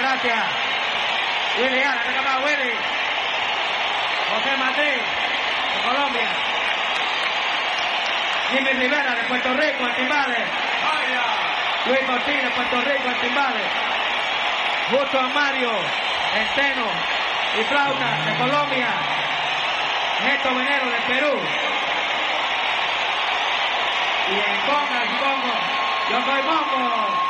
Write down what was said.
gracias. Willy Ala, venga más, Willy. José Madrid, de Colombia. Jimmy Rivera, de Puerto Rico, en timbales. Luis Ortiz, de Puerto Rico, en timbales. Justo Mario, en seno y flauta, de Colombia. Néstor Venero, de Perú. Y en congas y congos, yo soy Mongo.